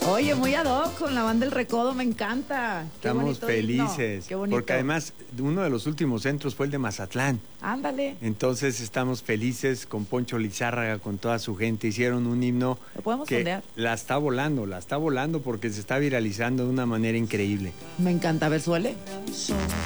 Oye, muy ad hoc con la banda El Recodo, me encanta. Estamos felices. Qué bonito. Porque además, uno de los últimos centros fue el de Mazatlán. Ándale. Entonces estamos felices con Poncho Lizárraga, con toda su gente. Hicieron un himno ¿Lo podemos que sondear? la está volando porque se está viralizando de una manera increíble. Me encanta. A ver, suele.